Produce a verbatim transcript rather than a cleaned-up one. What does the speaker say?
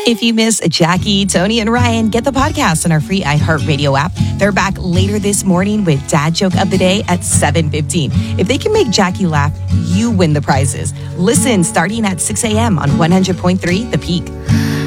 If you miss Jackie, Tony, and Ryan, get the podcast on our free iHeartRadio app. They're back later this morning with Dad Joke of the Day at seven fifteen. If they can make Jackie laugh, you win the prizes. Listen starting at six a.m. on one hundred point three The Peak.